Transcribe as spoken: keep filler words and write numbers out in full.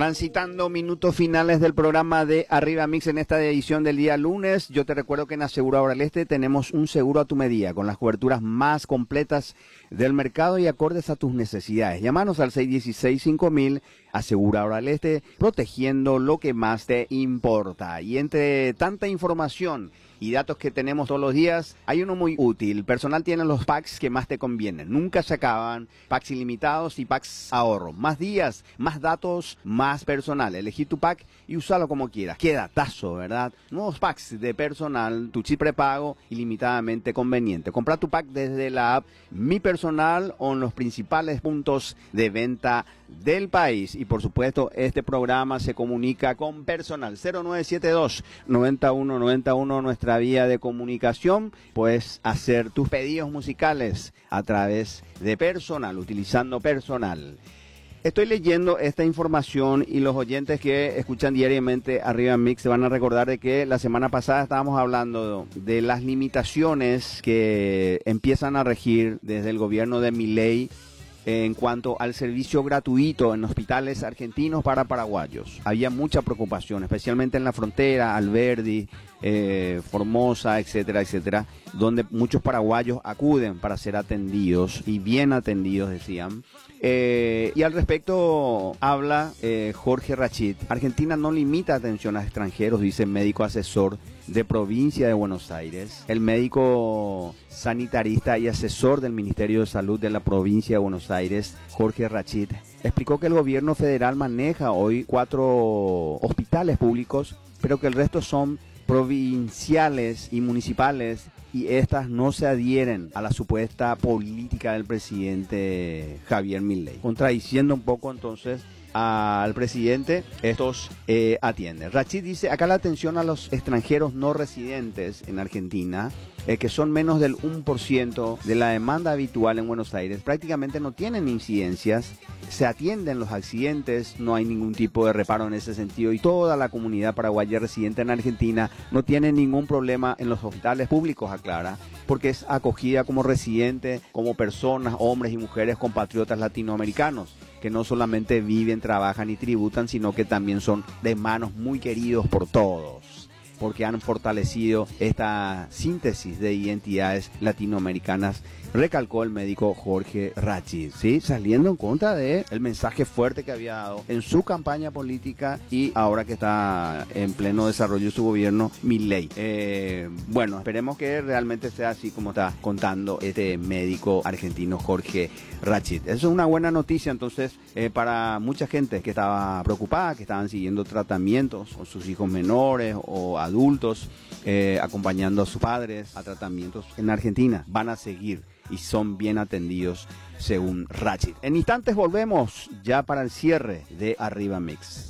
Transitando minutos finales del programa de Arriba Mix en esta edición del día lunes. Yo te recuerdo que en Aseguradora del Este tenemos un seguro a tu medida con las coberturas más completas del mercado y acordes a tus necesidades. Llámanos al seis uno seis, cinco mil, Aseguradora del Este, protegiendo lo que más te importa. Y entre tanta información y datos que tenemos todos los días, hay uno muy útil. Personal tiene los packs que más te convienen. Nunca se acaban. Packs ilimitados y packs ahorro. Más días, más datos, más personal. Elegí tu pack y usalo como quieras. Qué datazo, ¿verdad? Nuevos packs de personal, tu chip prepago, ilimitadamente conveniente. Compra tu pack desde la app Mi Personal o en los principales puntos de venta del país. Y por supuesto, este programa se comunica con Personal. cero nueve siete dos, nueve uno nueve uno, nuestra vía de comunicación. Puedes hacer tus pedidos musicales a través de Personal, utilizando Personal. Estoy leyendo esta información y los oyentes que escuchan diariamente Arriba Mix se van a recordar de que la semana pasada estábamos hablando de las limitaciones que empiezan a regir desde el gobierno de Milei en cuanto al servicio gratuito en hospitales argentinos para paraguayos. Había mucha preocupación, especialmente en la frontera, Alberdi, eh, Formosa, etcétera, etcétera, donde muchos paraguayos acuden para ser atendidos y bien atendidos, decían. Eh, y al respecto habla eh, Jorge Rachid. Argentina no limita atención a extranjeros, dice el médico asesor de provincia de Buenos Aires. El médico sanitarista y asesor del Ministerio de Salud de la provincia de Buenos Aires, Jorge Rachid, explicó que el gobierno federal maneja hoy cuatro hospitales públicos, pero que el resto son provinciales y municipales, y estas no se adhieren a la supuesta política del presidente Javier Milei, contradiciendo un poco entonces al presidente. Estos eh, atienden. Rachid dice, acá la atención a los extranjeros no residentes en Argentina, eh, que son menos del uno por ciento de la demanda habitual en Buenos Aires, prácticamente no tienen incidencias, se atienden los accidentes, no hay ningún tipo de reparo en ese sentido, y toda la comunidad paraguaya residente en Argentina no tiene ningún problema en los hospitales públicos, aclara, porque es acogida como residente, como personas, hombres y mujeres compatriotas latinoamericanos, que no solamente viven, trabajan y tributan, sino que también son hermanos muy queridos por todos, porque han fortalecido esta síntesis de identidades latinoamericanas, recalcó el médico Jorge Rachid, ¿sí? Saliendo en contra de el mensaje fuerte que había dado en su campaña política y ahora que está en pleno desarrollo de su gobierno, Milei. Eh, bueno, esperemos que realmente sea así como está contando este médico argentino Jorge Rachid. Eso es una buena noticia entonces eh, para mucha gente que estaba preocupada, que estaban siguiendo tratamientos con sus hijos menores o adultos, eh, acompañando a sus padres a tratamientos en Argentina. Van a seguir y son bien atendidos según Rachid. En instantes volvemos ya para el cierre de Arriba Mix.